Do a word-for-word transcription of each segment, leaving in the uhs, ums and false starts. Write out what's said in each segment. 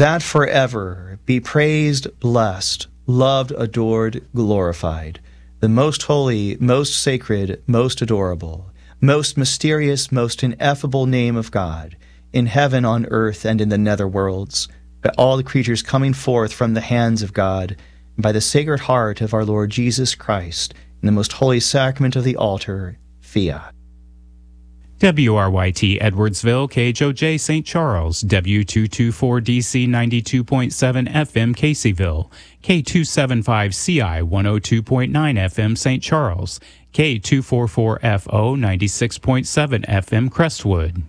that forever be praised, blessed, loved, adored, glorified, the most holy, most sacred, most adorable, most mysterious, most ineffable name of God, in heaven, on earth, and in the nether worlds, by all the creatures coming forth from the hands of God, and by the sacred heart of our Lord Jesus Christ, in the most holy sacrament of the altar, fiat. W R Y T Edwardsville, K H O J Saint Charles, W two twenty-four D C ninety-two point seven F M Caseyville, K two seventy-five C I one oh two point nine F M Saint Charles, K two forty-four F O ninety-six point seven F M Crestwood.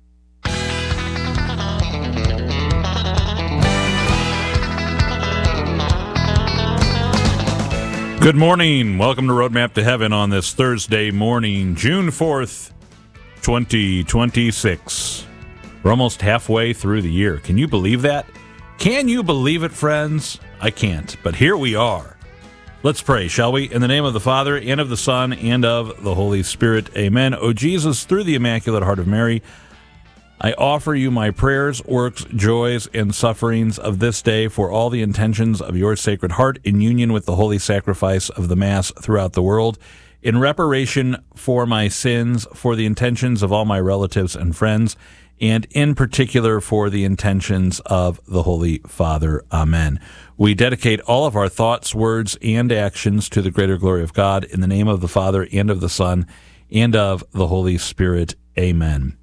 Good morning. Welcome to Roadmap to Heaven on this Thursday morning, June fourth, twenty twenty-six. We're almost halfway through the year. Can you believe that? Can you believe it, friends? I can't, but here we are. Let's pray, shall we? In the name of the Father, and of the Son, and of the Holy Spirit. Amen. O Jesus, through the Immaculate Heart of Mary, I offer you my prayers, works, joys, and sufferings of this day for all the intentions of your Sacred Heart in union with the holy sacrifice of the Mass throughout the world, in reparation for my sins, for the intentions of all my relatives and friends, and in particular for the intentions of the Holy Father. Amen. We dedicate all of our thoughts, words, and actions to the greater glory of God, in the name of the Father, and of the Son, and of the Holy Spirit. Amen.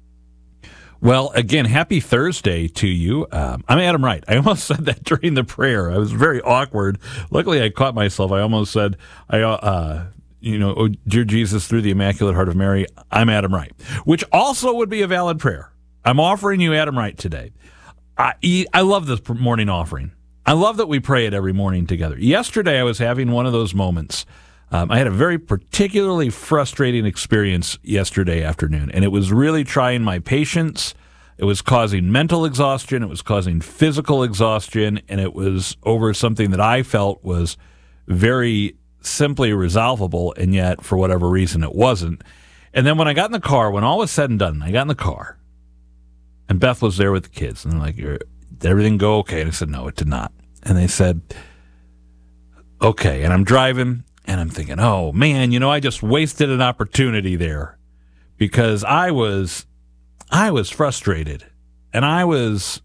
Well, again, happy Thursday to you. Um, I'm Adam Wright. I almost said that during the prayer. I was very awkward. Luckily, I caught myself. I almost said, I, uh, you know, oh, dear Jesus, through the Immaculate Heart of Mary, I'm Adam Wright, which also would be a valid prayer. I'm offering you Adam Wright today. I, I love this morning offering. I love that we pray it every morning together. Yesterday, I was having one of those moments. Um, I had a very particularly frustrating experience yesterday afternoon, and it was really trying my patience. It was causing mental exhaustion. It was causing physical exhaustion, and it was over something that I felt was very simply resolvable, and yet, for whatever reason, it wasn't. And then when I got in the car, when all was said and done, I got in the car, and Beth was there with the kids, and they're like, did everything go okay? And I said, no, it did not. And they said, okay. And I'm driving, and I'm thinking, oh, man, you know, I just wasted an opportunity there because I was I was frustrated, and I was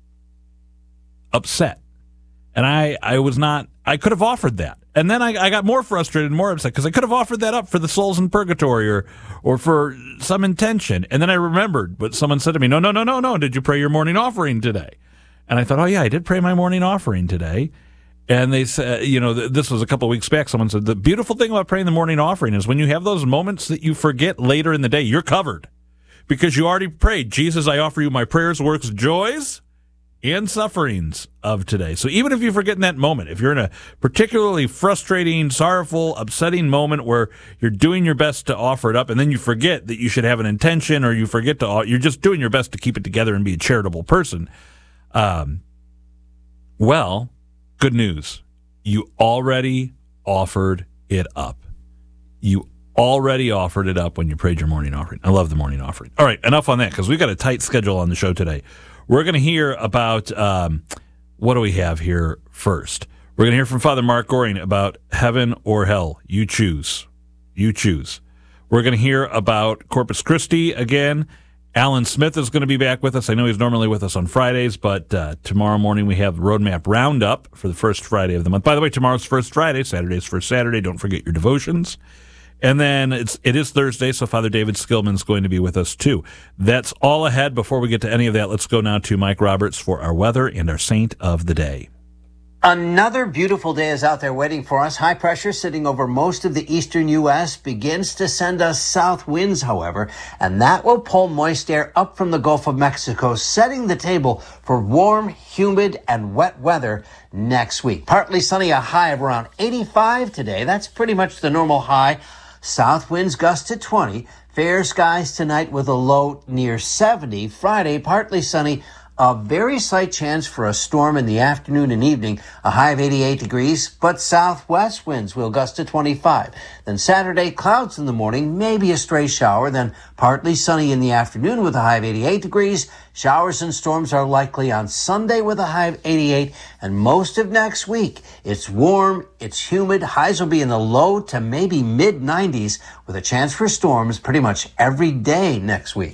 upset, and I, I was not, I could have offered that. And then I, I got more frustrated and more upset because I could have offered that up for the souls in purgatory or, or for some intention. And then I remembered what someone said to me, no, no, no, no, no, did you pray your morning offering today? And I thought, oh, yeah, I did pray my morning offering today. And they said, you know, this was a couple of weeks back. Someone said, the beautiful thing about praying the morning offering is when you have those moments that you forget later in the day, you're covered because you already prayed. Jesus, I offer you my prayers, works, joys, and sufferings of today. So even if you forget in that moment, if you're in a particularly frustrating, sorrowful, upsetting moment where you're doing your best to offer it up and then you forget that you should have an intention or you forget to, you're just doing your best to keep it together and be a charitable person. Um, well, good news. You already offered it up. You already offered it up when you prayed your morning offering. I love the morning offering. All right, enough on that because we've got a tight schedule on the show today. We're going to hear about, um, what do we have here first? We're going to hear from Father Mark Goring about heaven or hell. You choose. You choose. We're going to hear about Corpus Christi again. Alan Smith is going to be back with us. I know he's normally with us on Fridays, but uh, tomorrow morning we have Roadmap Roundup for the first Friday of the month. By the way, tomorrow's first Friday. Saturday's first Saturday. Don't forget your devotions. And then it's, it is Thursday, so Father David Skillman's going to be with us too. That's all ahead. Before we get to any of that, let's go now to Mike Roberts for our weather and our saint of the day. Another beautiful day is out there waiting for us. High pressure sitting over most of the eastern U S begins to send us south winds, however, and that will pull moist air up from the Gulf of Mexico, setting the table for warm, humid, and wet weather next week. Partly sunny, a high of around eighty-five today. That's pretty much the normal high. South winds gust to twenty. Fair skies tonight with a low near seventy. Friday, partly sunny, A very slight chance for a storm in the afternoon and evening, a high of eighty-eight degrees, but southwest winds will gust to twenty-five. Then Saturday, clouds in the morning, maybe a stray shower, then partly sunny in the afternoon with a high of eighty-eight degrees. Showers and storms are likely on Sunday with a high of eighty-eight, and most of next week. It's warm, it's humid, highs will be in the low to maybe mid nineties with a chance for storms pretty much every day next week.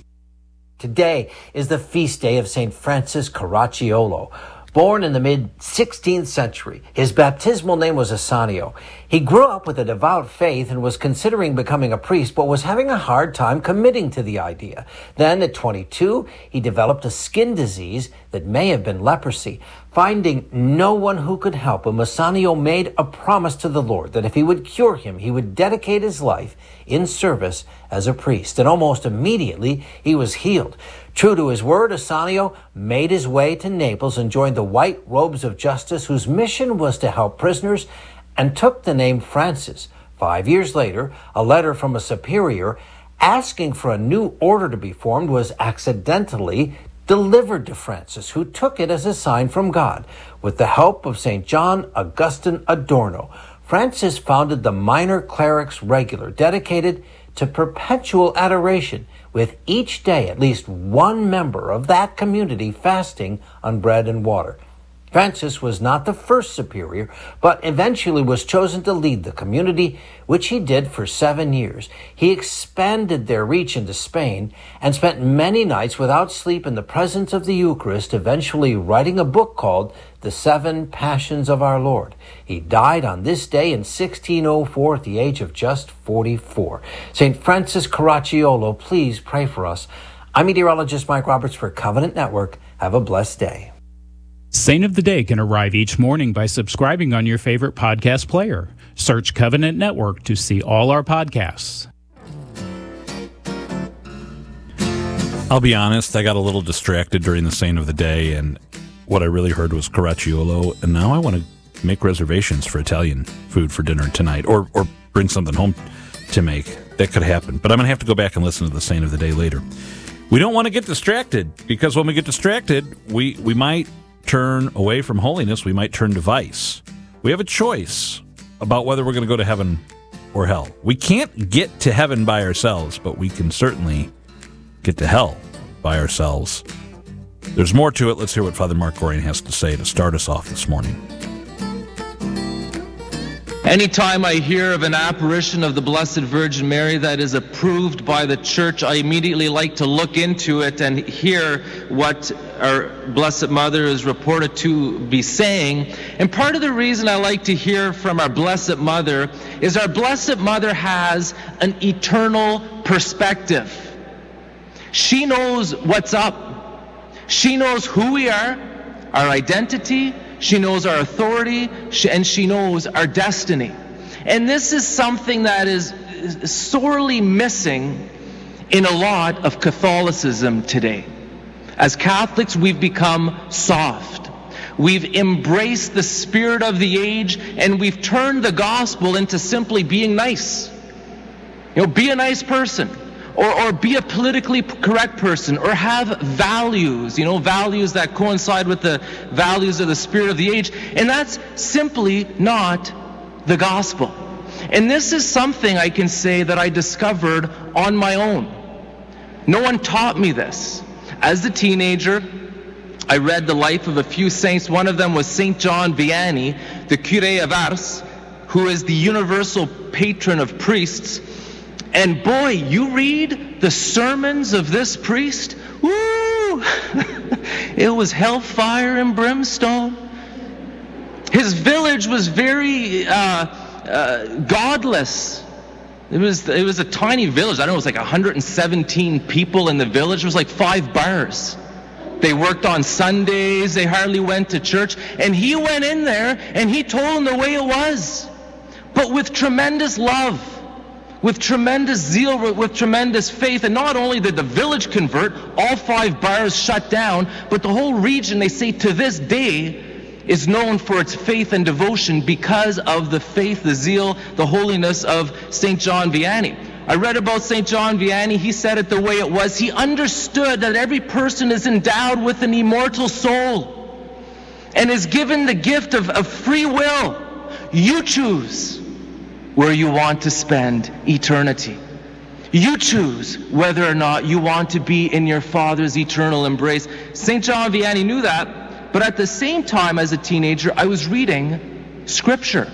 Today is the feast day of Saint Francis Caracciolo. Born in the mid-sixteenth century, his baptismal name was Ascanio. He grew up with a devout faith and was considering becoming a priest, but was having a hard time committing to the idea. Then at twenty-two, he developed a skin disease that may have been leprosy. Finding no one who could help him, Ascanio made a promise to the Lord that if he would cure him, he would dedicate his life in service as a priest. And almost immediately, he was healed. True to his word, Ascanio made his way to Naples and joined the White Robes of Justice, whose mission was to help prisoners, and took the name Francis. Five years later, a letter from a superior asking for a new order to be formed was accidentally delivered to Francis, who took it as a sign from God. With the help of Saint John Augustine Adorno, Francis founded the Minor Clerics Regular, dedicated to perpetual adoration, with each day at least one member of that community fasting on bread and water. Francis was not the first superior, but eventually was chosen to lead the community, which he did for seven years. He expanded their reach into Spain and spent many nights without sleep in the presence of the Eucharist, eventually writing a book called The Seven Passions of Our Lord. He died on this day in sixteen oh four at the age of just forty-four. Saint Francis Caracciolo, please pray for us. I'm meteorologist Mike Roberts for Covenant Network. Have a blessed day. Saint of the Day can arrive each morning by subscribing on your favorite podcast player. Search Covenant Network to see all our podcasts. I'll be honest, I got a little distracted during the Saint of the Day, and what I really heard was Caracciolo, and now I want to make reservations for Italian food for dinner tonight, or, or bring something home to make. That could happen, but I'm going to have to go back and listen to the Saint of the Day later. We don't want to get distracted, because when we get distracted, we, we might turn away from holiness, we might turn to vice. We have a choice about whether we're going to go to heaven or hell. We can't get to heaven by ourselves, but we can certainly get to hell by ourselves. There's more to it. Let's hear what Father Mark Gorian has to say to start us off this morning. Anytime I hear of an apparition of the Blessed Virgin Mary that is approved by the Church, I immediately like to look into it and hear what our Blessed Mother is reported to be saying. And part of the reason I like to hear from our Blessed Mother is our Blessed Mother has an eternal perspective. She knows what's up. She knows who we are, our identity. She knows our authority, and she knows our destiny. And this is something that is sorely missing in a lot of Catholicism today. As Catholics, we've become soft. We've embraced the spirit of the age, and we've turned the gospel into simply being nice. You know, be a nice person. Or, or be a politically correct person, or have values, you know, values that coincide with the values of the spirit of the age. And that's simply not the gospel. And this is something I can say that I discovered on my own. No one taught me this. As a teenager, I read the life of a few saints. One of them was Saint John Vianney, the Curé of Ars, who is the universal patron of priests. And boy, you read the sermons of this priest, woo! It was hellfire and brimstone. His village was very uh, uh, godless. It was it was a tiny village. I don't know, it was like one hundred seventeen people in the village. It was like five bars. They worked on Sundays. They hardly went to church. And he went in there and he told them the way it was, but with tremendous love. With tremendous zeal, with tremendous faith. And not only did the village convert, all five bars shut down, but the whole region, they say to this day, is known for its faith and devotion because of the faith, the zeal, the holiness of Saint John Vianney. I read about Saint John Vianney. He said it the way it was. He understood that every person is endowed with an immortal soul and is given the gift of, of free will. You choose where you want to spend eternity. You choose whether or not you want to be in your Father's eternal embrace. Saint John Vianney knew that, but at the same time as a teenager, I was reading Scripture.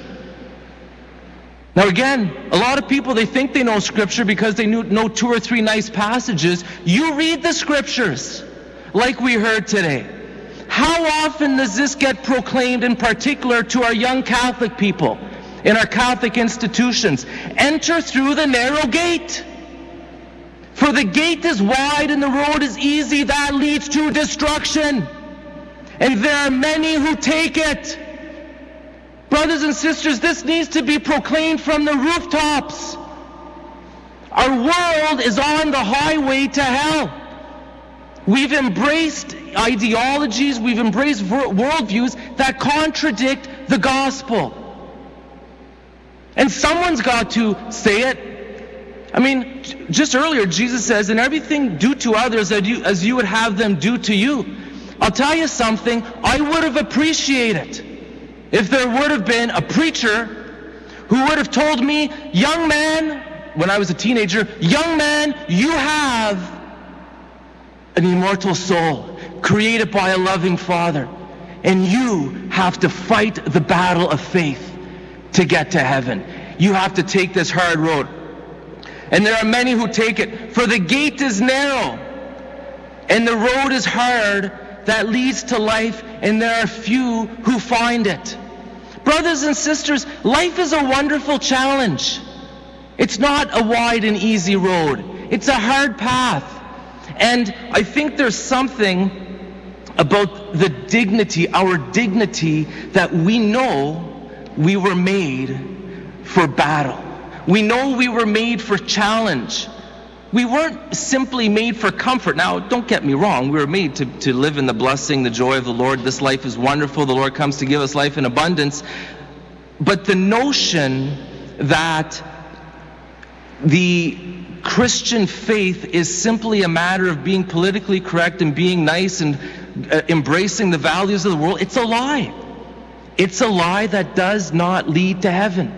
Now again, a lot of people, they think they know Scripture because they know two or three nice passages. You read the Scriptures, like we heard today. How often does this get proclaimed, in particular to our young Catholic people in our Catholic institutions? Enter through the narrow gate. For the gate is wide and the road is easy that leads to destruction. And there are many who take it. Brothers and sisters, this needs to be proclaimed from the rooftops. Our world is on the highway to hell. We've embraced ideologies, we've embraced worldviews that contradict the gospel. And someone's got to say it. I mean, just earlier, Jesus says, "In everything do to others as you, as you would have them do to you." I'll tell you something, I would have appreciated if there would have been a preacher who would have told me, "Young man," when I was a teenager, "young man, you have an immortal soul created by a loving Father, and you have to fight the battle of faith to get to heaven. You have to take this hard road. And there are many who take it. For the gate is narrow, and the road is hard that leads to life, and there are few who find it." Brothers and sisters, life is a wonderful challenge. It's not a wide and easy road. It's a hard path. And I think there's something about the dignity, our dignity, that we know we were made for battle. We know we were made for challenge. We weren't simply made for comfort. Now, don't get me wrong. We were made to, to live in the blessing, the joy of the Lord. This life is wonderful. The Lord comes to give us life in abundance. But the notion that the Christian faith is simply a matter of being politically correct and being nice and uh, embracing the values of the world, it's a lie. It's a lie that does not lead to heaven.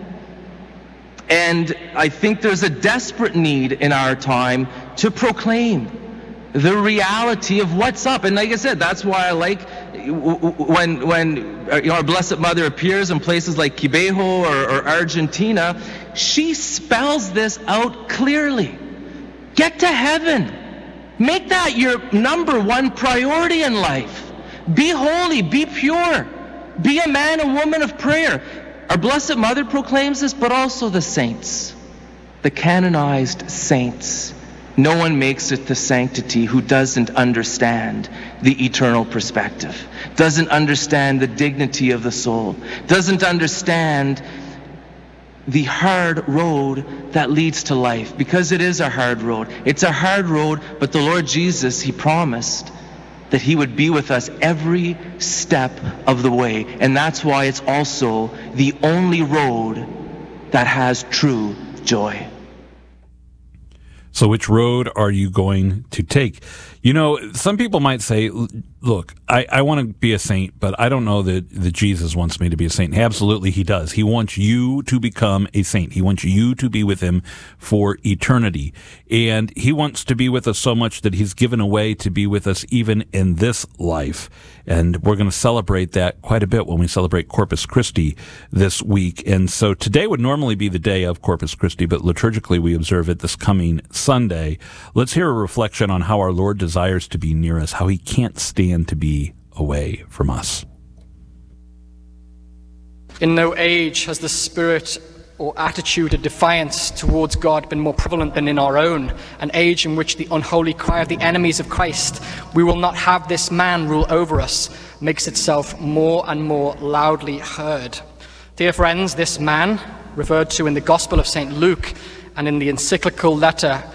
And I think there's a desperate need in our time to proclaim the reality of what's up. And like I said, that's why I like when when you know, our Blessed Mother appears in places like Kibeho or, or Argentina. She spells this out clearly. Get to heaven. Make that your number one priority in life. Be holy, be pure, be a man, a woman of prayer. Our Blessed Mother proclaims this, but also the saints, the canonized saints. No one makes it to sanctity who doesn't understand the eternal perspective, doesn't understand the dignity of the soul, doesn't understand the hard road that leads to life, because it is a hard road. It's a hard road, but the Lord Jesus, He promised that He would be with us every step of the way. And that's why it's also the only road that has true joy. So which road are you going to take? You know, some people might say, look, I, I want to be a saint, but I don't know that, that Jesus wants me to be a saint. Absolutely, He does. He wants you to become a saint. He wants you to be with Him for eternity. And He wants to be with us so much that He's given a way to be with us even in this life. And we're going to celebrate that quite a bit when we celebrate Corpus Christi this week. And so today would normally be the day of Corpus Christi, but liturgically we observe it this coming Sunday. Let's hear a reflection on how our Lord desires to be near us, how He can't stand to be away from us. In no age has the spirit or attitude of defiance towards God been more prevalent than in our own, an age in which the unholy cry of the enemies of Christ, "We will not have this man rule over us," makes itself more and more loudly heard. Dear friends, this man, referred to in the Gospel of Saint Luke and in the encyclical letter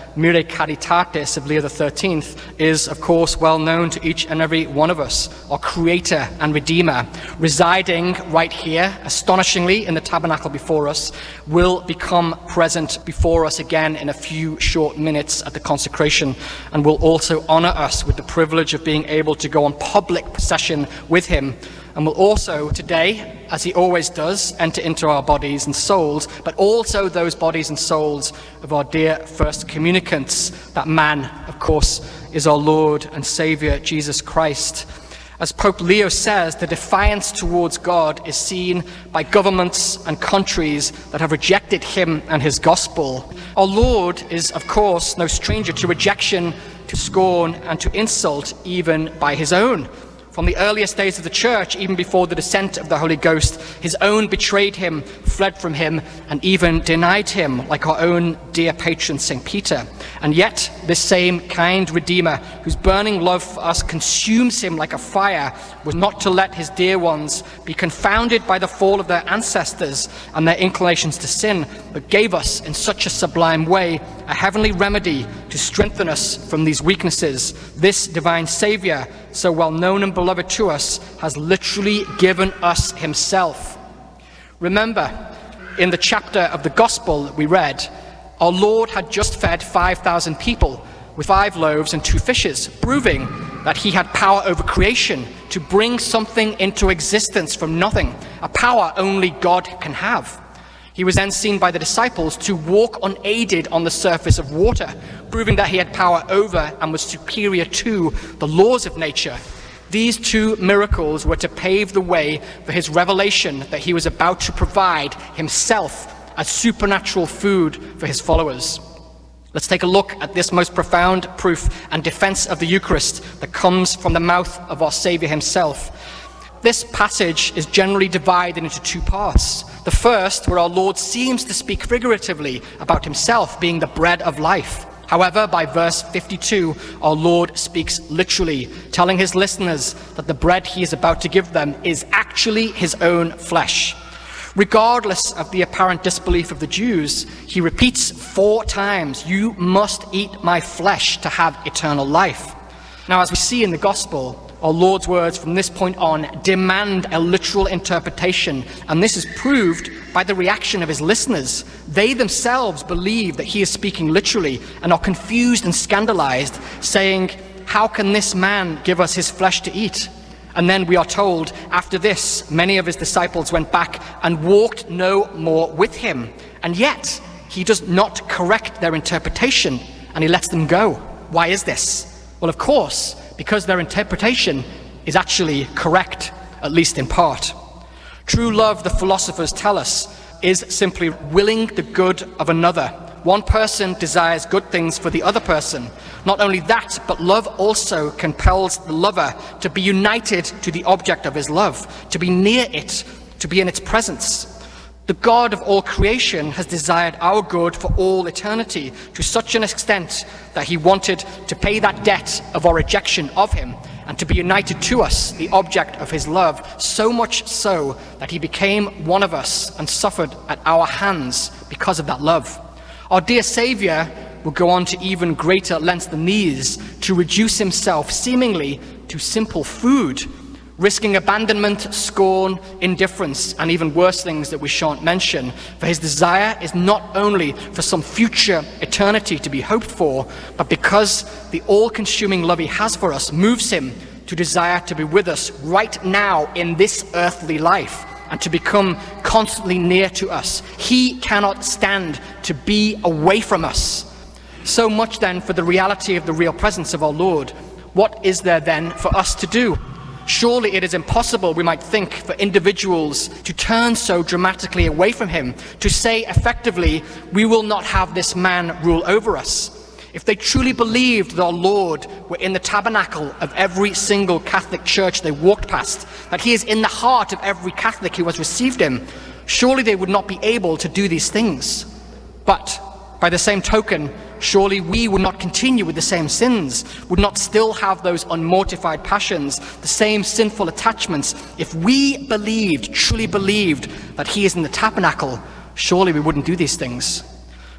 Mire Caritatis of Leo the thirteenth, is of course well known to each and every one of us, our Creator and Redeemer, residing right here, astonishingly, in the tabernacle before us, will become present before us again in a few short minutes at the consecration, and will also honor us with the privilege of being able to go on public procession with him, and will also today, as he always does, enter into our bodies and souls, but also those bodies and souls of our dear first communicants. That man, of course, is our Lord and Savior, Jesus Christ. As Pope Leo says, the defiance towards God is seen by governments and countries that have rejected him and his gospel. Our Lord is, of course, no stranger to rejection, to scorn, and to insult, even by his own. From the earliest days of the church, even before the descent of the Holy Ghost, his own betrayed him, fled from him, and even denied him, like our own dear patron Saint Peter. And yet, this same kind Redeemer, whose burning love for us consumes him like a fire, was not to let his dear ones be confounded by the fall of their ancestors and their inclinations to sin, but gave us in such a sublime way a heavenly remedy to strengthen us from these weaknesses. This divine Savior, so well known and beloved to us, has literally given us himself. Remember, in the chapter of the Gospel that we read, our Lord had just fed five thousand people with five loaves and two fishes, proving that he had power over creation to bring something into existence from nothing, a power only God can have. He was then seen by the disciples to walk unaided on the surface of water, proving that he had power over and was superior to the laws of nature. These two miracles were to pave the way for his revelation that he was about to provide himself as supernatural food for his followers. Let's take a look at this most profound proof and defense of the Eucharist that comes from the mouth of our Savior himself. This passage is generally divided into two parts. The first, where our Lord seems to speak figuratively about himself being the bread of life. However, by verse fifty-two, our Lord speaks literally, telling his listeners that the bread he is about to give them is actually his own flesh. Regardless of the apparent disbelief of the Jews, he repeats four times, "You must eat my flesh to have eternal life." Now, as we see in the Gospel, our Lord's words from this point on demand a literal interpretation, and this is proved by the reaction of his listeners. They themselves believe that he is speaking literally and are confused and scandalized, saying, "How can this man give us his flesh to eat?" And then we are told, after this, many of his disciples went back and walked no more with him. And yet, he does not correct their interpretation, and he lets them go. Why is this? Well, of course, because their interpretation is actually correct, at least in part. True love, the philosophers tell us, is simply willing the good of another. One person desires good things for the other person. Not only that, but love also compels the lover to be united to the object of his love, to be near it, to be in its presence. The God of all creation has desired our good for all eternity to such an extent that he wanted to pay that debt of our rejection of him and to be united to us, the object of his love, so much so that he became one of us and suffered at our hands because of that love. Our dear Savior will go on to even greater lengths than these to reduce himself seemingly to simple food, risking abandonment, scorn, indifference, and even worse things that we shan't mention. For his desire is not only for some future eternity to be hoped for, but because the all-consuming love he has for us moves him to desire to be with us right now in this earthly life and to become constantly near to us. He cannot stand to be away from us. So much then for the reality of the real presence of our Lord. What is there then for us to do? Surely it is impossible, we might think, for individuals to turn so dramatically away from him, to say effectively, we will not have this man rule over us. If they truly believed that our Lord were in the tabernacle of every single Catholic church they walked past, that he is in the heart of every Catholic who has received him, surely they would not be able to do these things. But by the same token, surely we would not continue with the same sins, would not still have those unmortified passions, the same sinful attachments. If we believed, truly believed, that he is in the tabernacle, surely we wouldn't do these things.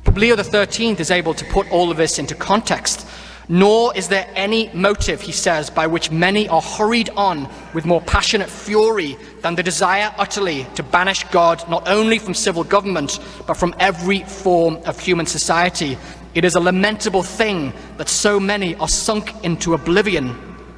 Pope Leo the thirteenth is able to put all of this into context. Nor is there any motive, he says, by which many are hurried on with more passionate fury than the desire utterly to banish God not only from civil government, but from every form of human society. It is a lamentable thing that so many are sunk into oblivion.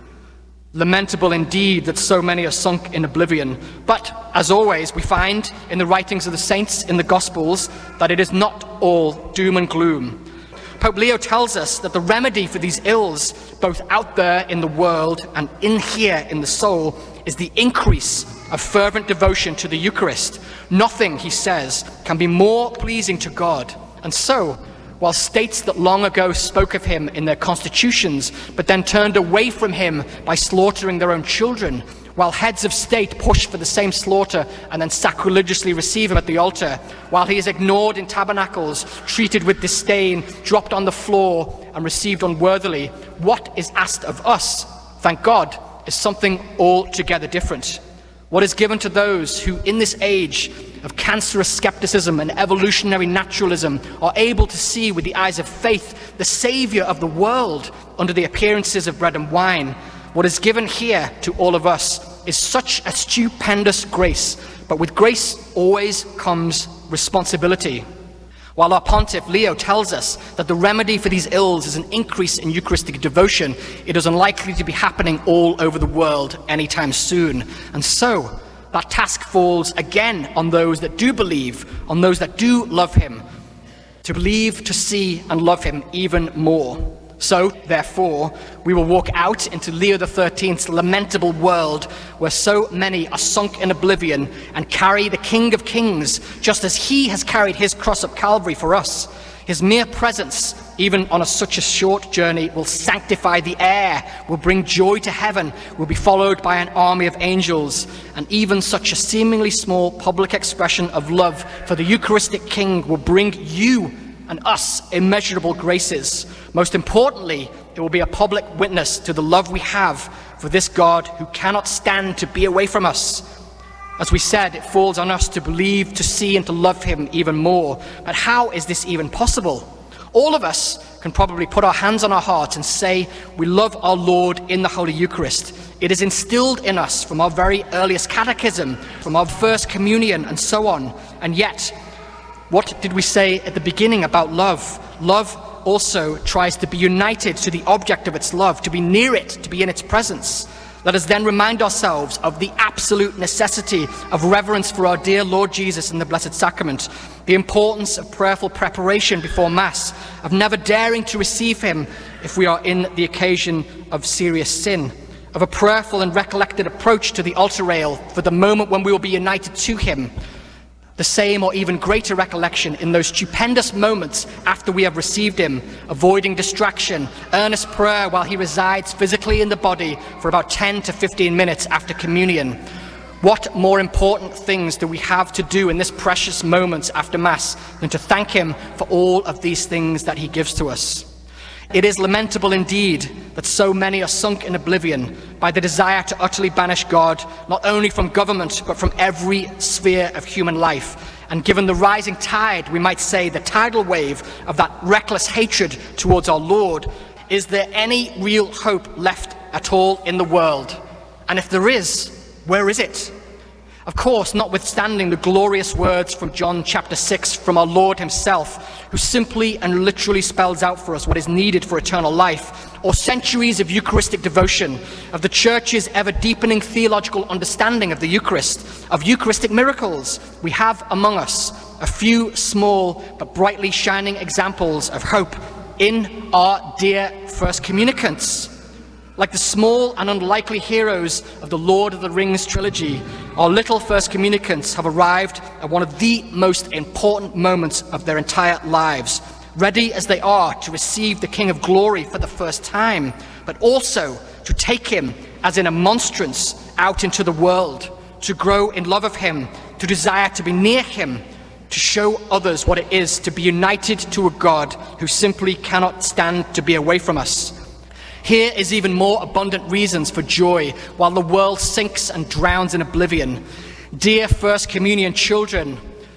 Lamentable indeed that so many are sunk in oblivion. But, as always, we find in the writings of the saints in the Gospels that it is not all doom and gloom. Pope Leo tells us that the remedy for these ills, both out there in the world and in here in the soul, is the increase of fervent devotion to the Eucharist. Nothing, he says, can be more pleasing to God. And so, while states that long ago spoke of him in their constitutions, but then turned away from him by slaughtering their own children, while heads of state push for the same slaughter and then sacrilegiously receive him at the altar, while he is ignored in tabernacles, treated with disdain, dropped on the floor, and received unworthily, what is asked of us, thank God, is something altogether different. What is given to those who, in this age of cancerous skepticism and evolutionary naturalism, are able to see with the eyes of faith the Saviour of the world under the appearances of bread and wine, what is given here to all of us is such a stupendous grace, but with grace always comes responsibility. While our pontiff Leo tells us that the remedy for these ills is an increase in Eucharistic devotion, it is unlikely to be happening all over the world anytime soon. And so, that task falls again on those that do believe, on those that do love him, to believe, to see, and love him even more. So, therefore, we will walk out into Leo the thirteenth's lamentable world where so many are sunk in oblivion and carry the King of Kings just as he has carried his cross up Calvary for us. His mere presence, even on a, such a short journey, will sanctify the air, will bring joy to heaven, will be followed by an army of angels, and even such a seemingly small public expression of love for the Eucharistic King will bring you and us immeasurable graces. Most importantly, it will be a public witness to the love we have for this God who cannot stand to be away from us. As we said, it falls on us to believe, to see, and to love him even more. But how is this even possible? All of us can probably put our hands on our hearts and say we love our Lord in the Holy Eucharist. It is instilled in us from our very earliest catechism, from our first communion, and so on. And yet, what did we say at the beginning about love? Love also tries to be united to the object of its love, to be near it, to be in its presence. Let us then remind ourselves of the absolute necessity of reverence for our dear Lord Jesus in the Blessed Sacrament, the importance of prayerful preparation before Mass, of never daring to receive him if we are in the occasion of serious sin, of a prayerful and recollected approach to the altar rail for the moment when we will be united to him, the same or even greater recollection in those stupendous moments after we have received him, avoiding distraction, earnest prayer while he resides physically in the body for about ten to fifteen minutes after communion. What more important things do we have to do in this precious moments after Mass than to thank him for all of these things that he gives to us? It is lamentable indeed that so many are sunk in oblivion by the desire to utterly banish God, not only from government, but from every sphere of human life. And given the rising tide, we might say the tidal wave of that reckless hatred towards our Lord, is there any real hope left at all in the world? And if there is, where is it? Of course, notwithstanding the glorious words from John chapter six from our Lord himself, who simply and literally spells out for us what is needed for eternal life, or centuries of Eucharistic devotion, of the Church's ever-deepening theological understanding of the Eucharist, of Eucharistic miracles, we have among us a few small but brightly shining examples of hope in our dear first communicants. Like the small and unlikely heroes of the Lord of the Rings trilogy, our little first communicants have arrived at one of the most important moments of their entire lives, ready as they are to receive the King of Glory for the first time, but also to take him as in a monstrance out into the world, to grow in love of him, to desire to be near him, to show others what it is to be united to a God who simply cannot stand to be away from us. Here is even more abundant reasons for joy while the world sinks and drowns in oblivion. Dear First Communion children,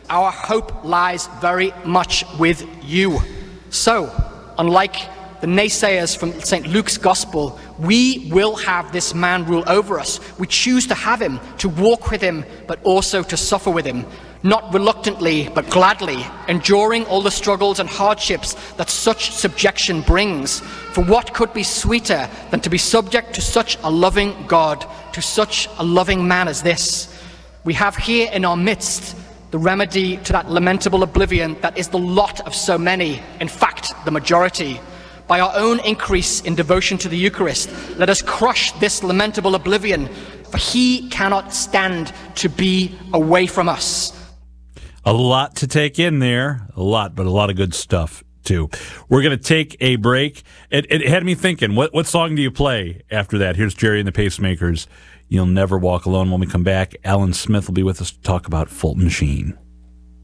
Our hope lies very much with you. So, unlike the naysayers from Saint Luke's Gospel, we will have this man rule over us. We choose to have him, to walk with him, but also to suffer with him. Not reluctantly, but gladly, enduring all the struggles and hardships that such subjection brings. For what could be sweeter than to be subject to such a loving God, to such a loving man as this? We have here in our midst the remedy to that lamentable oblivion that is the lot of so many, in fact, the majority. By our own increase in devotion to the Eucharist, let us crush this lamentable oblivion, for he cannot stand to be away from us. A lot to take in there, a lot, but a lot of good stuff, too. We're going to take a break. It, it had me thinking, what, what song do you play after that? Here's Jerry and the Pacemakers. You'll Never Walk Alone. When we come back, Alan Smith will be with us to talk about Fulton Sheen.